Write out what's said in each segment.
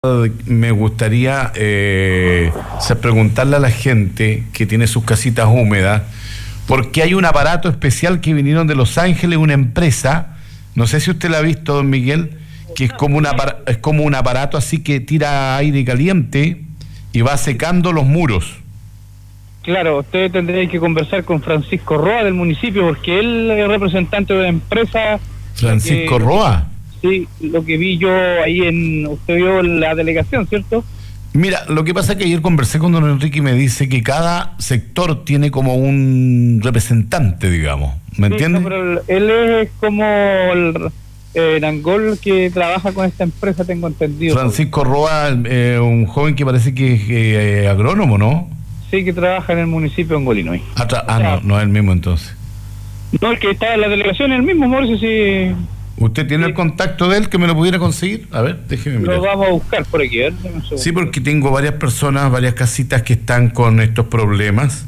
Me gustaría preguntarle a la gente que tiene sus casitas húmedas, porque hay un aparato especial que vinieron de Los Ángeles, una empresa, no sé si usted la ha visto, don Miguel, que es como un aparato así que tira aire caliente y va secando los muros. Claro, usted tendría que conversar con Francisco Roa del municipio, porque él es representante de la empresa. ¿Francisco Roa? Sí, lo que vi yo ahí usted vio la delegación, ¿cierto? Mira, lo que pasa es que ayer conversé con don Enrique y me dice que cada sector tiene como un representante, digamos, ¿me entiendes? No, pero él es como el Angol que trabaja con esta empresa, tengo entendido. Francisco Roa, un joven que parece que es agrónomo, ¿no? Sí, que trabaja en el municipio angolino. No es el mismo entonces. No, el que está en la delegación es el mismo, Mauricio, sí. ¿Usted tiene el contacto de él que me lo pudiera conseguir? A ver, déjeme mirar. Lo vamos a buscar por aquí, ¿eh? Sí, porque tengo varias personas, varias casitas que están con estos problemas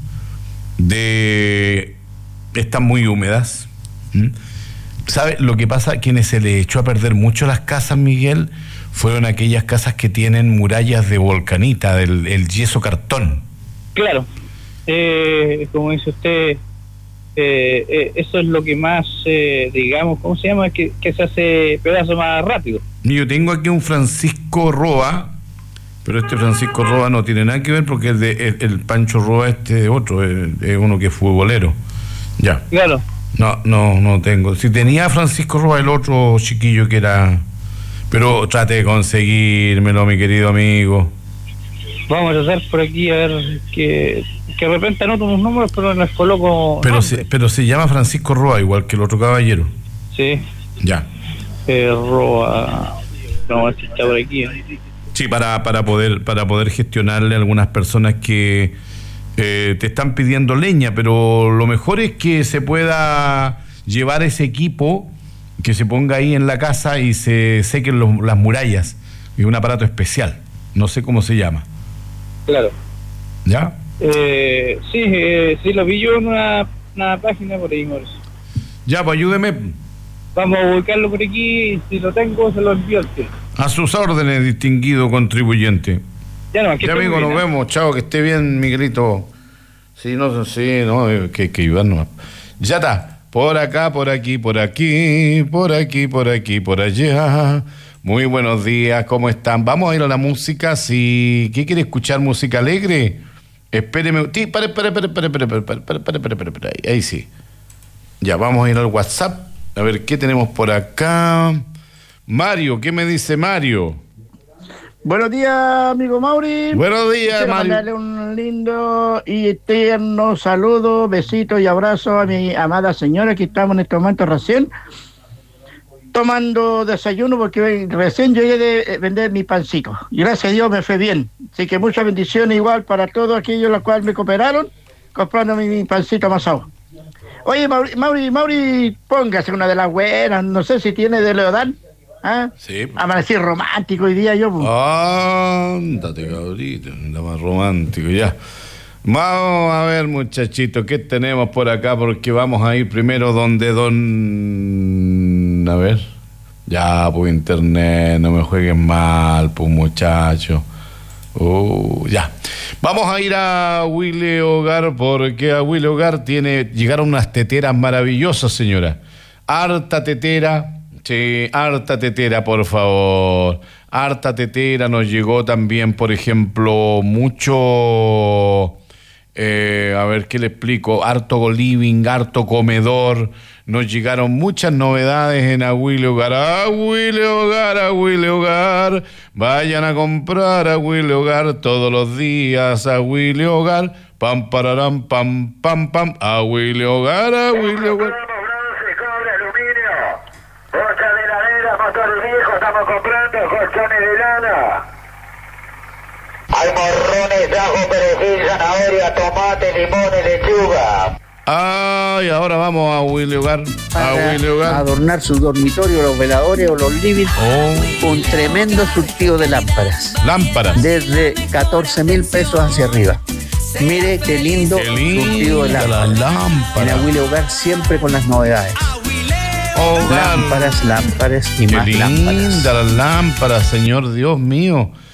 están muy húmedas. ¿Sabe? Lo que pasa, quienes se le echó a perder mucho las casas, Miguel, fueron aquellas casas que tienen murallas de volcanita, el yeso cartón. Claro, como dice usted, eso es lo que más, digamos, ¿cómo se llama? Que se hace pedazo más rápido. Yo tengo aquí un Francisco Roa, pero este Francisco Roa no tiene nada que ver porque el Pancho Roa otro, es uno que es futbolero. Ya. Claro. No tengo. Si tenía Francisco Roa, el otro chiquillo que era... Pero trate de conseguírmelo, mi querido amigo. Vamos a tratar por aquí a ver que de repente anoto unos números, pero les coloco... Pero se llama Francisco Roa, igual que el otro caballero. Sí. Ya. Roa... No, este está por aquí. Sí, para poder gestionarle a algunas personas que te están pidiendo leña, pero lo mejor es que se pueda llevar ese equipo, que se ponga ahí en la casa y se sequen las murallas. Es un aparato especial, no sé cómo se llama. Claro. ¿Ya? Sí, lo vi yo en una página por ahí, Mauricio. Ya, pues ayúdeme. Vamos a ubicarlo por aquí y si lo tengo se lo envío al tío. A sus órdenes, distinguido contribuyente. Ya amigo, nos vemos. Chao, que esté bien, Miguelito. Sí, que ayudarnos. Ya está. Por acá, por aquí, por aquí, por aquí, por aquí, por allá. Muy buenos días, ¿cómo están? Vamos a ir a la música. ¿Qué quiere escuchar? ¿Música alegre? Espéreme. Sí, espere. Ahí sí. Ya, vamos a ir al WhatsApp. A ver, ¿qué tenemos por acá? Mario, ¿qué me dice Mario? Buenos días, amigo Mauri. Buenos días, Quiero Mario. mandarle un lindo y tierno saludo, besito y abrazo a mi amada señora, que estamos en este momento recién tomando desayuno, porque recién llegué de vender mi pancito. Y gracias a Dios me fue bien. Así que muchas bendiciones igual para todos aquellos los cuales me cooperaron, comprando mi pancito amasado. Oye, Mauri, póngase una de las buenas, no sé si tiene de Leodán. ¿Ah? Sí. Amanecí romántico hoy día yo. Ándate, cabrito, anda más romántico, ya. Vamos a ver, muchachitos, ¿qué tenemos por acá? Porque vamos a ir primero donde a ver. Ya, pues internet, no me jueguen mal, pues muchacho. Ya. Vamos a ir a Willy Hogar, porque a Willy Hogar llegaron unas teteras maravillosas, señora. Harta tetera. Sí, harta tetera, por favor. Harta tetera. Nos llegó también, por ejemplo, mucho... a ver, ¿qué le explico? Harto living, harto comedor. Nos llegaron muchas novedades en Willy Hogar. A Willy Hogar. Vayan a comprar a Willy Hogar todos los días. A Willy Hogar. Pam, pararam, pam, pam, pam. A Willy Hogar, a Willy Hogar. Bocha de heladera, motores viejos, estamos comprando colchones de lana. Hay morrones, ajo, perejil, zanahoria, tomate, limones, lechuga. Ay, ahora vamos a Willy Hogar. A Willy Hogar. Adornar su dormitorio, los veladores o los living. Un tremendo surtido de lámparas. Lámparas. Desde 14,000 pesos hacia arriba. Mire qué lindo surtido de lámparas. La lámpara. En Willy Hogar siempre con las novedades. Hogar. Lámparas y Qué más lámparas. linda la lámpara, Señor Dios mío.